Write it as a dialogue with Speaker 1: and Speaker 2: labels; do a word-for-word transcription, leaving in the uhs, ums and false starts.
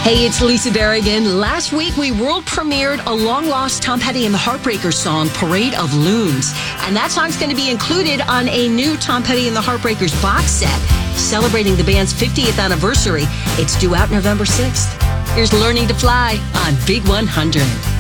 Speaker 1: Hey, it's Lisa Berrigan. Last week, we world premiered a long-lost Tom Petty and the Heartbreakers song, Parade of Loons. And that song's going to be included on a new Tom Petty and the Heartbreakers box set, celebrating the band's fiftieth anniversary. It's due out November sixth. Here's Learning to Fly on Big one hundred.